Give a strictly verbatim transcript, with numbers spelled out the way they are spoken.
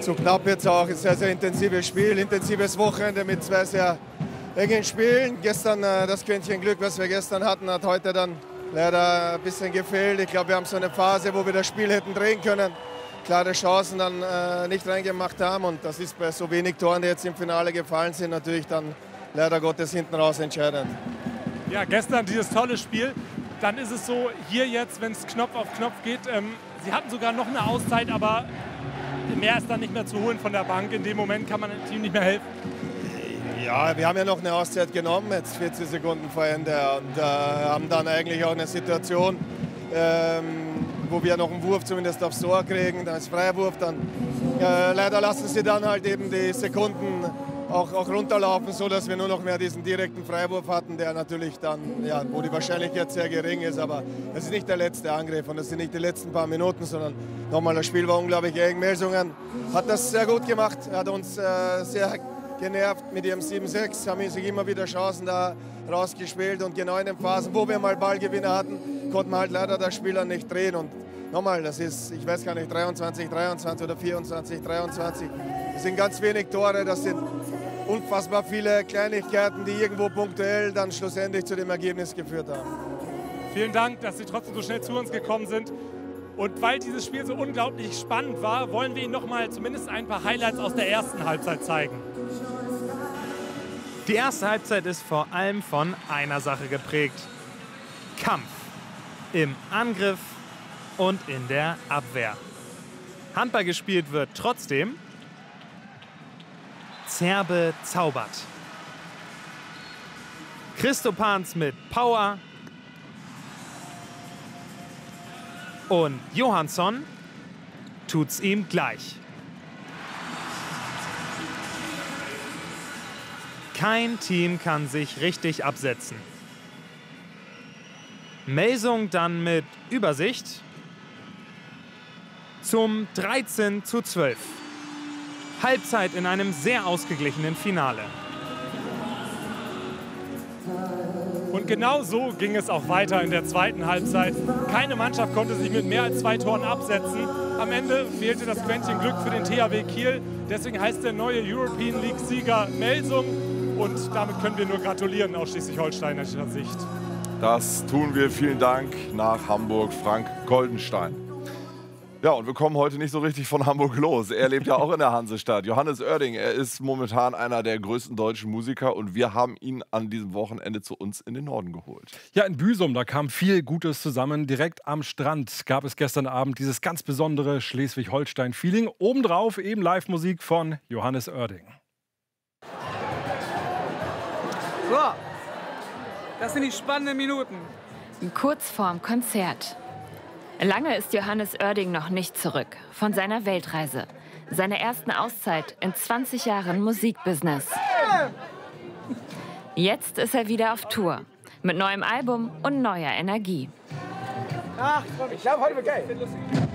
zu knapp jetzt auch. Ein sehr, sehr intensives Spiel, intensives Wochenende mit zwei sehr engen Spielen. Gestern äh, das Quäntchen Glück, was wir gestern hatten, hat heute dann leider ein bisschen gefehlt. Ich glaube, wir haben so eine Phase, wo wir das Spiel hätten drehen können. Klare Chancen dann äh, nicht reingemacht haben. Und das ist bei so wenig Toren, die jetzt im Finale gefallen sind, natürlich dann leider Gottes hinten raus entscheidend. Ja, gestern dieses tolle Spiel. Dann ist es so, hier jetzt, wenn es Knopf auf Knopf geht, ähm, Sie hatten sogar noch eine Auszeit, aber mehr ist dann nicht mehr zu holen von der Bank. In dem Moment kann man dem Team nicht mehr helfen. Ja, wir haben ja noch eine Auszeit genommen, jetzt vierzig Sekunden vor Ende, und äh, haben dann eigentlich auch eine Situation, ähm, wo wir noch einen Wurf zumindest aufs Tor kriegen, dann ist Freiwurf, dann äh, leider lassen sie dann halt eben die Sekunden auch, auch runterlaufen, so dass wir nur noch mehr diesen direkten Freiwurf hatten, der natürlich dann, ja, wo die Wahrscheinlichkeit sehr gering ist, aber das ist nicht der letzte Angriff und das sind nicht die letzten paar Minuten, sondern nochmal, das Spiel war unglaublich eng. Melsungen hat das sehr gut gemacht, hat uns äh, sehr genervt mit ihrem sieben sechs, haben sich immer wieder Chancen da rausgespielt und genau in den Phasen, wo wir mal Ballgewinner hatten, konnten wir halt leider das Spiel dann nicht drehen. Und nochmal, das ist, ich weiß gar nicht, dreiundzwanzig, dreiundzwanzig oder vierundzwanzig, dreiundzwanzig. Das sind ganz wenig Tore, das sind unfassbar viele Kleinigkeiten, die irgendwo punktuell dann schlussendlich zu dem Ergebnis geführt haben. Vielen Dank, dass Sie trotzdem so schnell zu uns gekommen sind. Und weil dieses Spiel so unglaublich spannend war, wollen wir Ihnen noch mal zumindest ein paar Highlights aus der ersten Halbzeit zeigen. Die erste Halbzeit ist vor allem von einer Sache geprägt: Kampf im Angriff und in der Abwehr. Handball gespielt wird trotzdem. Zerbe zaubert. Christopans mit Power. Und Johansson tut's ihm gleich. Kein Team kann sich richtig absetzen. Melsung dann mit Übersicht zum dreizehn zu zwölf. Halbzeit in einem sehr ausgeglichenen Finale. Und genau so ging es auch weiter in der zweiten Halbzeit. Keine Mannschaft konnte sich mit mehr als zwei Toren absetzen. Am Ende fehlte das Quäntchen Glück für den T H W Kiel. Deswegen heißt der neue European League-Sieger Melsung. Und damit können wir nur gratulieren aus schleswig-holsteinischer Sicht. Das tun wir. Vielen Dank nach Hamburg, Frank Goldenstein. Ja, und wir kommen heute nicht so richtig von Hamburg los. Er lebt ja auch in der Hansestadt. Johannes Oerding, er ist momentan einer der größten deutschen Musiker und wir haben ihn an diesem Wochenende zu uns in den Norden geholt. Ja, in Büsum, da kam viel Gutes zusammen. Direkt am Strand gab es gestern Abend dieses ganz besondere Schleswig-Holstein-Feeling. Obendrauf eben Live-Musik von Johannes Oerding. So, das sind die spannenden Minuten. Kurz vorm Konzert. Lange ist Johannes Oerding noch nicht zurück von seiner Weltreise. Seiner ersten Auszeit in zwanzig Jahren Musikbusiness. Jetzt ist er wieder auf Tour. Mit neuem Album und neuer Energie. Ach, ich glaube, heute wird geil.